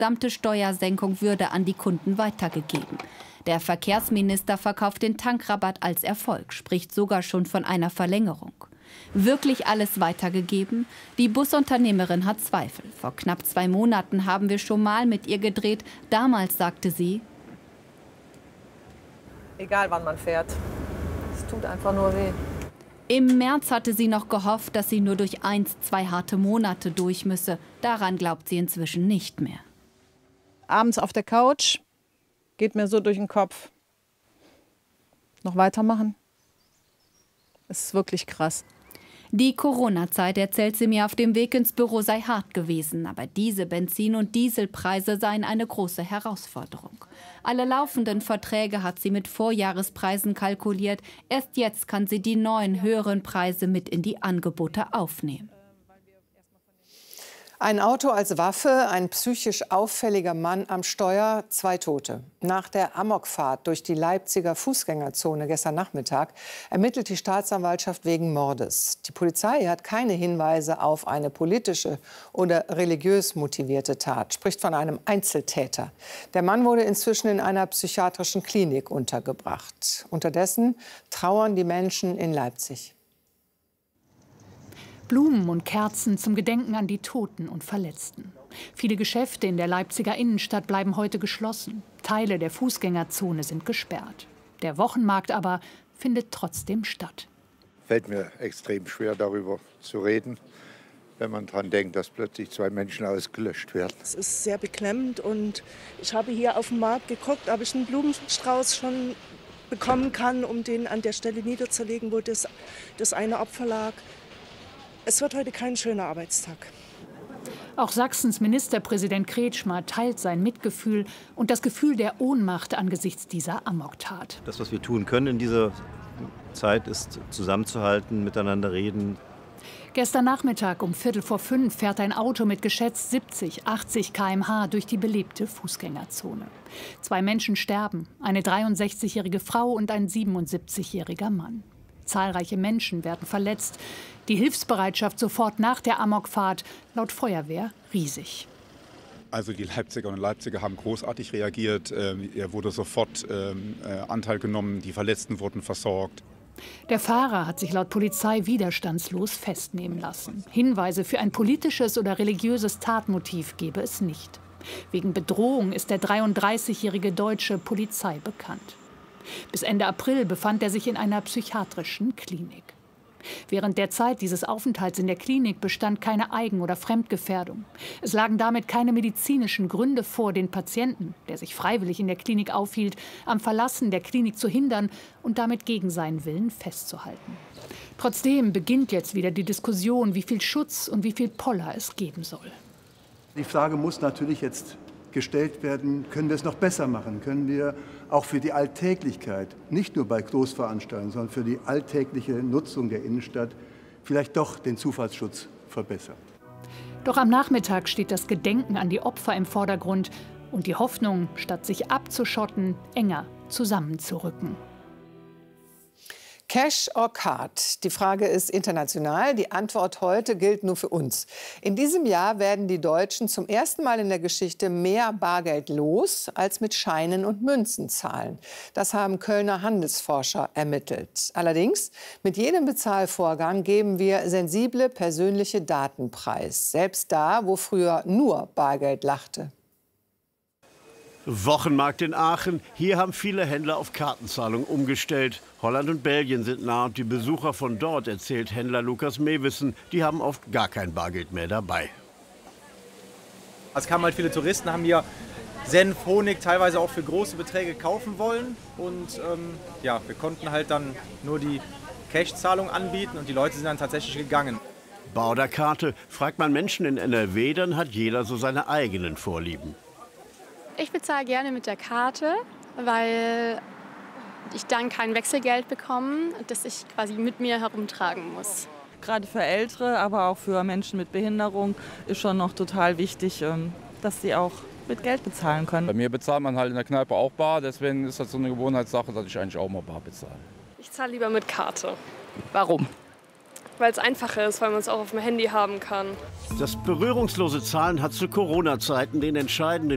gesamte Steuersenkung würde an die Kunden weitergegeben. Der Verkehrsminister verkauft den Tankrabatt als Erfolg, spricht sogar schon von einer Verlängerung. Wirklich alles weitergegeben? Die Busunternehmerin hat Zweifel. Vor knapp 2 Monaten haben wir schon mal mit ihr gedreht. Damals sagte sie: Egal wann man fährt, es tut einfach nur weh. Im März hatte sie noch gehofft, dass sie nur durch 1-2 harte Monate durch müsse. Daran glaubt sie inzwischen nicht mehr. Abends auf der Couch geht mir so durch den Kopf. Noch weitermachen? Es ist wirklich krass. Die Corona-Zeit, erzählt sie mir, auf dem Weg ins Büro sei hart gewesen. Aber diese Benzin- und Dieselpreise seien eine große Herausforderung. Alle laufenden Verträge hat sie mit Vorjahrespreisen kalkuliert. Erst jetzt kann sie die neuen, höheren Preise mit in die Angebote aufnehmen. Ein Auto als Waffe, ein psychisch auffälliger Mann am Steuer, 2 Tote. Nach der Amokfahrt durch die Leipziger Fußgängerzone gestern Nachmittag ermittelt die Staatsanwaltschaft wegen Mordes. Die Polizei hat keine Hinweise auf eine politische oder religiös motivierte Tat, spricht von einem Einzeltäter. Der Mann wurde inzwischen in einer psychiatrischen Klinik untergebracht. Unterdessen trauern die Menschen in Leipzig. Blumen und Kerzen zum Gedenken an die Toten und Verletzten. Viele Geschäfte in der Leipziger Innenstadt bleiben heute geschlossen. Teile der Fußgängerzone sind gesperrt. Der Wochenmarkt aber findet trotzdem statt. Fällt mir extrem schwer, darüber zu reden, wenn man daran denkt, dass plötzlich 2 Menschen ausgelöscht werden. Es ist sehr beklemmend und ich habe hier auf dem Markt geguckt, ob ich einen Blumenstrauß schon bekommen kann, um den an der Stelle niederzulegen, wo das eine Opfer lag. Es wird heute kein schöner Arbeitstag. Auch Sachsens Ministerpräsident Kretschmer teilt sein Mitgefühl und das Gefühl der Ohnmacht angesichts dieser Amoktat. Das, was wir tun können in dieser Zeit, ist zusammenzuhalten, miteinander reden. Gestern Nachmittag um 4:45 fährt ein Auto mit geschätzt 70, 80 km/h durch die belebte Fußgängerzone. 2 Menschen sterben, eine 63-jährige Frau und ein 77-jähriger Mann. Zahlreiche Menschen werden verletzt. Die Hilfsbereitschaft sofort nach der Amokfahrt laut Feuerwehr riesig. Also die Leipzigerinnen und Leipziger haben großartig reagiert. Er wurde sofort Anteil genommen, die Verletzten wurden versorgt. Der Fahrer hat sich laut Polizei widerstandslos festnehmen lassen. Hinweise für ein politisches oder religiöses Tatmotiv gebe es nicht. Wegen Bedrohung ist der 33-jährige Deutsche Polizei bekannt. Bis Ende April befand er sich in einer psychiatrischen Klinik. Während der Zeit dieses Aufenthalts in der Klinik bestand keine Eigen- oder Fremdgefährdung. Es lagen damit keine medizinischen Gründe vor, den Patienten, der sich freiwillig in der Klinik aufhielt, am Verlassen der Klinik zu hindern und damit gegen seinen Willen festzuhalten. Trotzdem beginnt jetzt wieder die Diskussion, wie viel Schutz und wie viel Poller es geben soll. Die Frage muss natürlich jetzt gestellt werden, können wir es noch besser machen? Können wir auch für die Alltäglichkeit, nicht nur bei Großveranstaltungen, sondern für die alltägliche Nutzung der Innenstadt vielleicht doch den Zufallsschutz verbessern? Doch am Nachmittag steht das Gedenken an die Opfer im Vordergrund und die Hoffnung, statt sich abzuschotten, enger zusammenzurücken. Cash or Card? Die Frage ist international. Die Antwort heute gilt nur für uns. In diesem Jahr werden die Deutschen zum ersten Mal in der Geschichte mehr Bargeld los als mit Scheinen und Münzen zahlen. Das haben Kölner Handelsforscher ermittelt. Allerdings, mit jedem Bezahlvorgang geben wir sensible persönliche Daten preis. Selbst da, wo früher nur Bargeld lachte. Wochenmarkt in Aachen. Hier haben viele Händler auf Kartenzahlung umgestellt. Holland und Belgien sind nah und die Besucher von dort, erzählt Händler Lukas Mewissen, die haben oft gar kein Bargeld mehr dabei. Es kamen halt viele Touristen, haben hier Senf, Honig teilweise auch für große Beträge kaufen wollen. Und ja, wir konnten halt dann nur die Cash-Zahlung anbieten und die Leute sind dann tatsächlich gegangen. Bar oder Karte? Fragt man Menschen in NRW, dann hat jeder so seine eigenen Vorlieben. Ich bezahle gerne mit der Karte, weil ich dann kein Wechselgeld bekomme, das ich quasi mit mir herumtragen muss. Gerade für Ältere, aber auch für Menschen mit Behinderung ist schon noch total wichtig, dass sie auch mit Geld bezahlen können. Bei mir bezahlt man halt in der Kneipe auch bar, deswegen ist das so eine Gewohnheitssache, dass ich eigentlich auch mal bar bezahle. Ich zahle lieber mit Karte. Warum? Weil es einfacher ist, weil man es auch auf dem Handy haben kann. Das berührungslose Zahlen hat zu Corona-Zeiten den entscheidenden